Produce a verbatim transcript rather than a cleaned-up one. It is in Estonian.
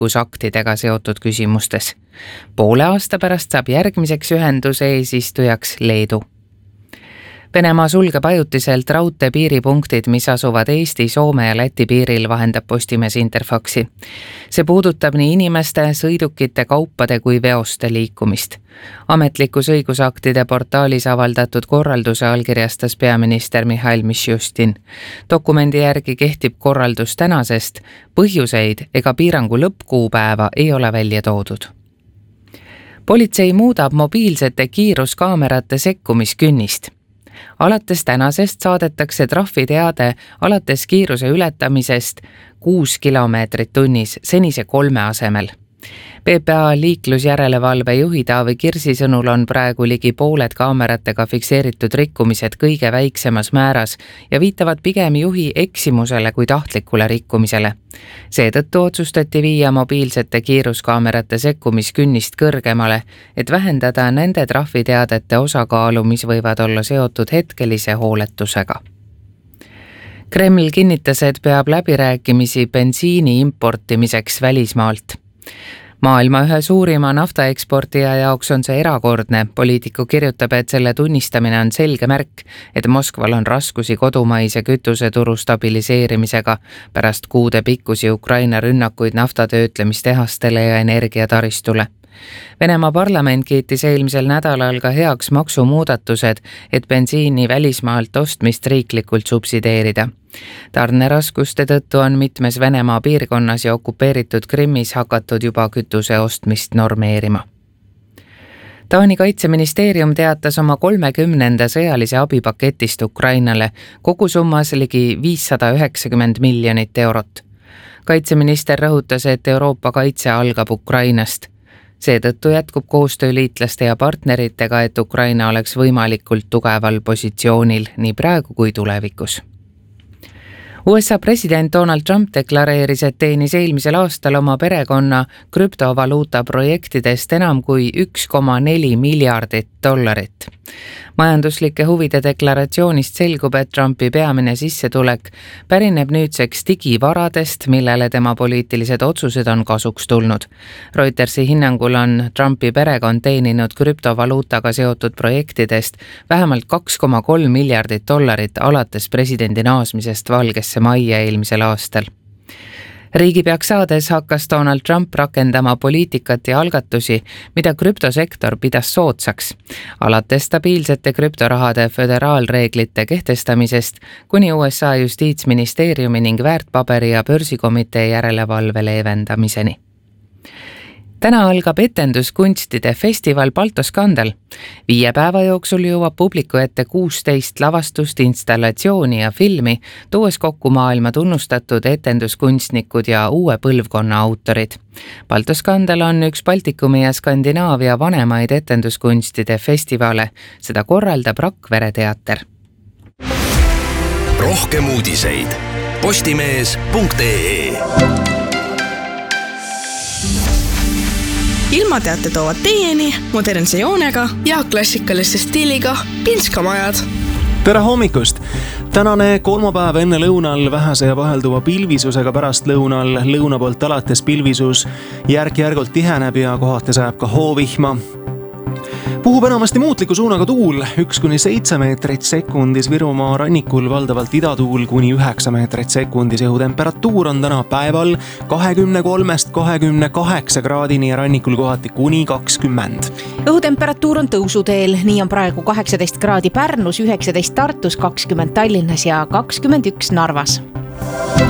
õigusaktidega seotud küsimustes. Poole aasta pärast saab järgmiseks ühenduse eesistujaks Leedu. Venemaa sulgeb ajutiselt raudteepiiripunktid, mis asuvad Eesti, Soome ja Läti piiril, vahendab Postimees Interfaxi. See puudutab nii inimeste, sõidukite, kaupade kui veoste liikumist. Ametlikus õigusaktide portaalis avaldatud korralduse allkirjastas peaminister Mihhail Mišustin. Dokumendi järgi kehtib korraldus tänasest, põhjuseid ega piirangu lõppkuupäeva ei ole välja toodud. Politsei muudab mobiilsete kiiruskaamerate sekkumiskünnist. Alates tänasest saadetakse trahviteade alates kiiruse ületamisest kuus kilomeetrit tunnis senise kolme asemel. P P A liiklusjärelevalve juhi Taavi Kirsi sõnul on praegu ligi pooled kaameratega fikseeritud rikkumised kõige väiksemas määras ja viitavad pigem juhi eksimusele kui tahtlikule rikkumisele. Seetõttu otsustati viia mobiilsete kiiruskaamerate sekkumiskünnist kõrgemale, et vähendada nende trahviteadete osakaalu, mis võivad olla seotud hetkelise hooletusega. Kreml kinnitas, et peab läbirääkimisi bensiini importimiseks välismaalt. Maailma ühe suurima naftaeksportija jaoks on see erakordne. Poliitiku kirjutab, et selle tunnistamine on selge märk, et Moskval on raskusi kodumaise kütuseturu stabiliseerimisega pärast kuude pikkusi Ukraina rünnakuid naftatöötlemistehastele ja energiataristule. Venemaa parlament kiitis eelmisel nädalal ka heaks maksumuudatused, et bensiini välismaalt ostmist riiklikult subsideerida. Tarneraskuste tõttu on mitmes Venemaa piirkonnas ja okupeeritud Krimmis hakatud juba kütuse ostmist normeerima. Taani kaitseministeerium teatas oma kolmekümnenda sõjalise abipaketist Ukrainale, kogusummas ligi viissada üheksakümmend miljonit eurot. Kaitseminister rõhutas, et Euroopa kaitse algab Ukrainast. Seetõttu jätkub koostöö liitlaste ja partneritega, et Ukraina oleks võimalikult tugeval positsioonil nii praegu kui tulevikus. U S A president Donald Trump deklareeris, et teenis eelmisel aastal oma perekonna krüptovaluuta projektidest enam kui üks koma neli miljardit dollarit. Majanduslike huvide deklaratsioonist selgub, et Trumpi peamine sissetulek pärineb nüüdseks digivaradest, millele tema poliitilised otsused on kasuks tulnud. Reutersi hinnangul on Trumpi perekond teeninud krüptovaluutaga seotud projektidest vähemalt kaks koma kolm miljardit dollarit alates presidendi naasmisest Valgesse majja eelmisel aastal. Riigipeaks saades hakkas Donald Trump rakendama poliitikat ja algatusi, mida krüptosektor pidas soodsaks, alates stabiilsete krüptorahade föderaalreeglite kehtestamisest kuni U S A justiitsministeeriumi ning väärtpaberi- ja börsikomitee järelevalve leevendamiseni. Täna algab etenduskunstide festival Baltoskandal. Viie päeva jooksul jõuab publiku ette kuusteist lavastust, installatsiooni ja filmi, tuues kokku maailma tunnustatud etenduskunstnikud ja uue põlvkonna autorid. Baltoskandal on üks Baltikumi ja Skandinaavia vanemaid etenduskunstide festivale. Seda korraldab Rakvere teater. Rohkem uudiseid postimees punkt ee. Ilmateate toovad teieni modernse joonega ja klassikaliste stiiliga Pinskamajad. Tere hommikust! Tänane kolmapäev enne lõunal vähese ja vahelduva pilvisusega pärast lõunal. Lõuna poolt alates pilvisus järk-järgult tiheneb ja kohati sajab ka hoovihma. Puhub enamasti muutliku suunaga tuul, üks kuni seitse meetrit sekundis, Virumaa rannikul valdavalt idatuul kuni üheksa meetrit sekundis. Õhutemperatuur on täna päeval kahekümne kolmest kahekümne kaheksa kraadini ja rannikul kohati kuni kakskümmend. Õhutemperatuur on tõusuteel, nii on praegu kaheksateist kraadi Pärnus, üheksateist Tartus, kakskümmend Tallinnas ja kakskümmend üks Narvas.